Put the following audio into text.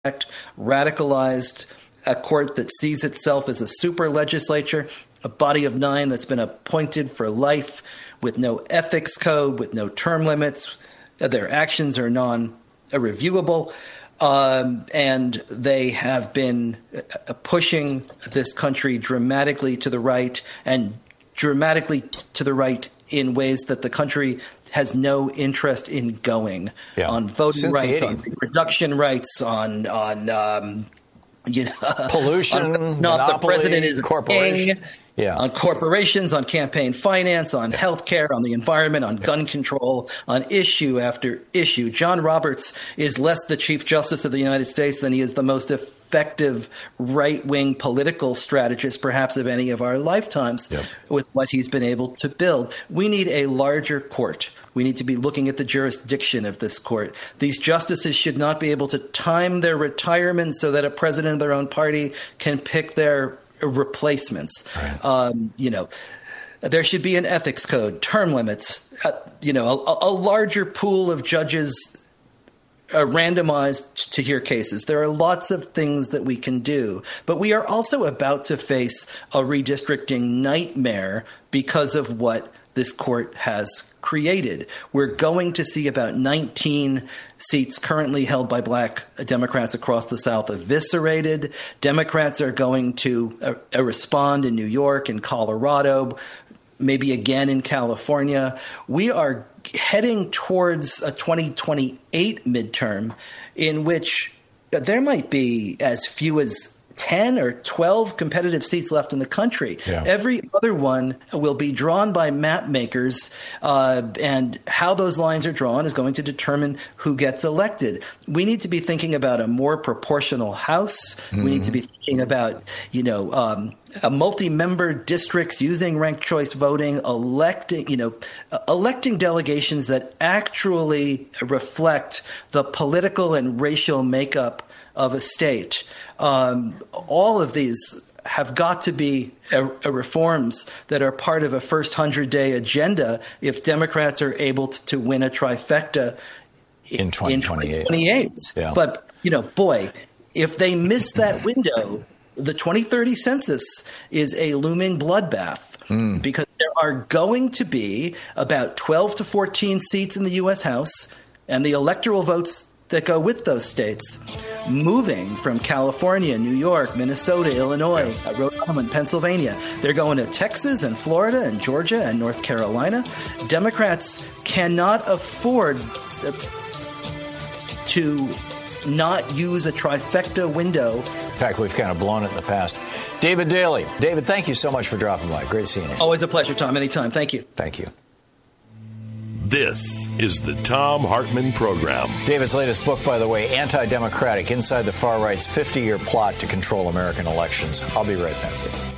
radicalized a court that sees itself as a super legislature, a body of 9 that's been appointed for life with no ethics code, with no term limits. Their actions are non-reviewable. And they have been pushing this country dramatically to the right, and dramatically to the right in ways that the country has no interest in going, on voting rights, on reproduction rights, on pollution, not the president is corporation. On corporations, on campaign finance, on health care, on the environment, on gun control, on issue after issue. John Roberts is less the Chief Justice of the United States than he is the most effective right-wing political strategist, perhaps of any of our lifetimes, with what he's been able to build. We need a larger court. We need to be looking at the jurisdiction of this court. These justices should not be able to time their retirement so that a president of their own party can pick their replacements. Right. There should be an ethics code, term limits, a larger pool of judges randomized to hear cases. There are lots of things that we can do, but we are also about to face a redistricting nightmare because of what this court has created. We're going to see about 19 seats currently held by black Democrats across the South eviscerated. Democrats are going to respond in New York and Colorado, maybe again in California. We are heading towards a 2028 midterm in which there might be as few as 10 or 12 competitive seats left in the country. Every other one will be drawn by map makers, and how those lines are drawn is going to determine who gets elected. We need to be thinking about a more proportional House. We need to be thinking about, multi-member districts using ranked choice voting, electing delegations that actually reflect the political and racial makeup of a state. All of these have got to be reforms that are part of a first 100-day agenda if Democrats are able to win a trifecta in 2028. But, if they miss that window, the 2030 census is a looming bloodbath because there are going to be about 12 to 14 seats in the U.S. House, and the electoral votes that go with those states moving from California, New York, Minnesota, Illinois, Rhode Island, Pennsylvania. They're going to Texas and Florida and Georgia and North Carolina. Democrats cannot afford to not use a trifecta window. In fact, we've kind of blown it in the past. David Daley. David, thank you so much for dropping by. Great seeing you. Always a pleasure, Tom. Anytime. Thank you. Thank you. This is the Thom Hartmann Program. David's latest book, by the way, Anti-Democratic, Inside the Far Right's 50-Year Plot to Control American Elections. I'll be right back.